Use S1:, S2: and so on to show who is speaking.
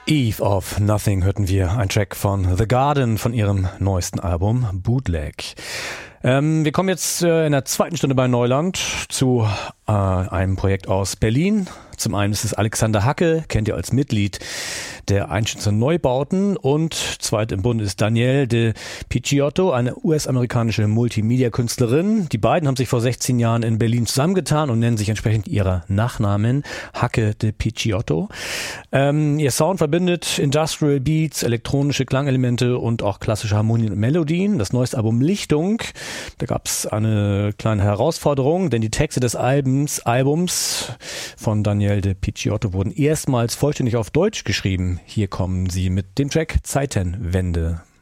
S1: Eve of Nothing hörten wir, ein Track von The Garden von ihrem neuesten Album Bootleg. Wir kommen jetzt in der zweiten Stunde bei Neuland zu einem Projekt aus Berlin. Zum einen ist es Alexander Hacke, kennt ihr als Mitglied der Einschützer Neubauten, und zweit im Bunde ist Danielle de Picciotto, eine US-amerikanische Multimedia-Künstlerin. Die beiden haben sich vor 16 Jahren in Berlin zusammengetan und nennen sich entsprechend ihrer Nachnamen Hacke de Picciotto. Ihr Sound verbindet Industrial Beats, elektronische Klangelemente und auch klassische Harmonien und Melodien. Das neueste Album Lichtung, da gab es eine kleine Herausforderung, denn die Texte des Albums von Danielle de Picciotto wurden erstmals vollständig auf Deutsch geschrieben. Hier kommen sie mit dem Track Zeitenwende.